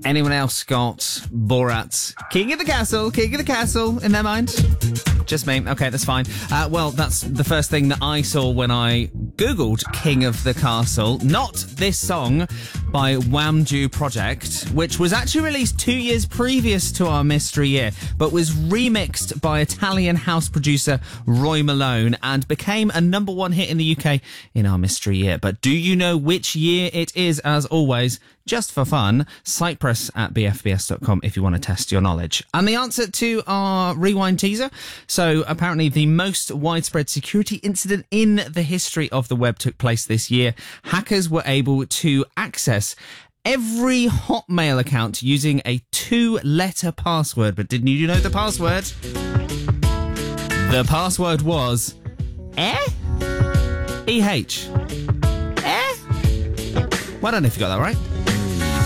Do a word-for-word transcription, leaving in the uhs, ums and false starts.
Anyone else got Borat, King of the Castle, King of the Castle in their mind? Just me. Okay, that's fine. Uh, well, that's the first thing that I saw when I Googled King of the Castle. Not this song by Wamju Project, which was actually released two years previous to our mystery year, but was remixed by Italian house producer Roy Malone and became a number one hit in the U K in our mystery year. But do you know which year it is? As always, just for fun, Cyprus at b f b s dot com if you want to test your knowledge. And the answer to our rewind teaser. So apparently the most widespread security incident in the history of the web took place this year. Hackers were able to access every Hotmail account using a two-letter password. But didn't you know the password? The password was eh? E H. Eh? Well, I don't know if you got that right.